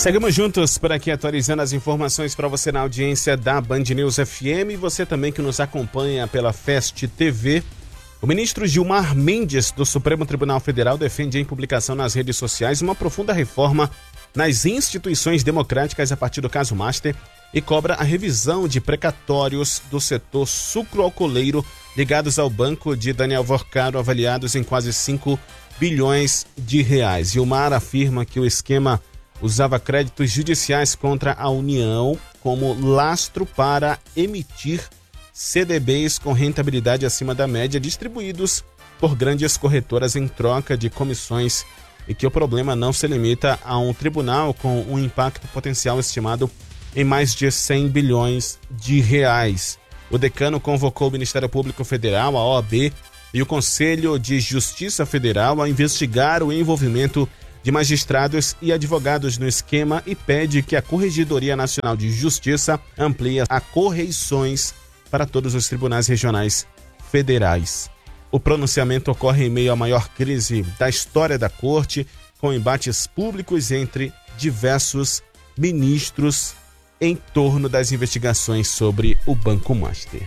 Seguimos juntos por aqui atualizando as informações para você na audiência da Band News FM e você também que nos acompanha pela Fest TV. O ministro Gilmar Mendes do Supremo Tribunal Federal defende em publicação nas redes sociais uma profunda reforma nas instituições democráticas a partir do caso Master e cobra a revisão de precatórios do setor sucroalcooleiro ligados ao banco de Daniel Vorcaro, avaliados em quase 5 bilhões de reais. Gilmar afirma que o esquema usava créditos judiciais contra a União como lastro para emitir CDBs com rentabilidade acima da média distribuídos por grandes corretoras em troca de comissões e que o problema não se limita a um tribunal com um impacto potencial estimado em mais de 100 bilhões de reais. O decano convocou o Ministério Público Federal, a OAB e o Conselho de Justiça Federal a investigar o envolvimento de magistrados e advogados no esquema e pede que a Corregedoria Nacional de Justiça amplie a correições para todos os tribunais regionais federais. O pronunciamento ocorre em meio à maior crise da história da Corte, com embates públicos entre diversos ministros em torno das investigações sobre o Banco Master.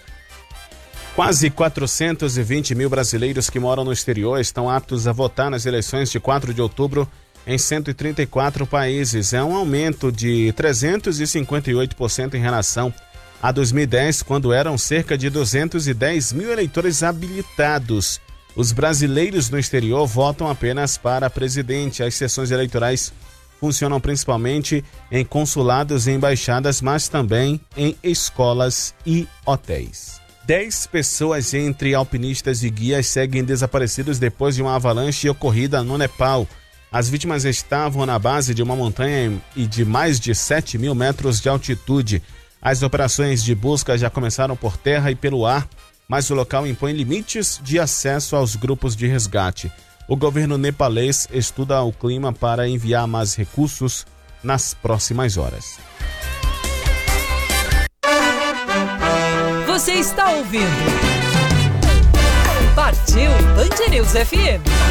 Quase 420 mil brasileiros que moram no exterior estão aptos a votar nas eleições de 4 de outubro em 134 países. É um aumento de 358% em relação a 2010, quando eram cerca de 210 mil eleitores habilitados. Os brasileiros no exterior votam apenas para presidente. As sessões eleitorais funcionam principalmente em consulados e embaixadas, mas também em escolas e hotéis. 10 pessoas, entre alpinistas e guias, seguem desaparecidos depois de uma avalanche ocorrida no Nepal. As vítimas estavam na base de uma montanha e de mais de 7 mil metros de altitude. As operações de busca já começaram por terra e pelo ar, mas o local impõe limites de acesso aos grupos de resgate. O governo nepalês estuda o clima para enviar mais recursos nas próximas horas. Você está ouvindo Partiu Band News FM.